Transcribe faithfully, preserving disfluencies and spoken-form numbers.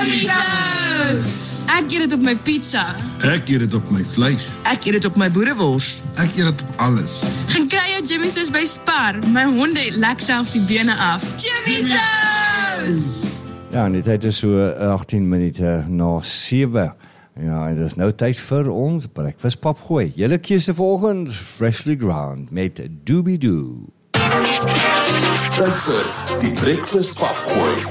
Jimmy Sauce! Ek eet dit op my pizza. Ek eet dit op my vleis. Ek eet dit op my boerewors. Ek eet dit op alles. Gaan kry jou Jimmy Sauce by Spar. My honde lek self die bene af. Jimmy Sauce! Ja, en die tyd is so agttien minute na sewe. Ja, en dit is nou tyd vir ons breakfast papgooi. Julle keuse vanoggend, Freshly Ground met Doobie Doo. Tyd vir die breakfast papgooi.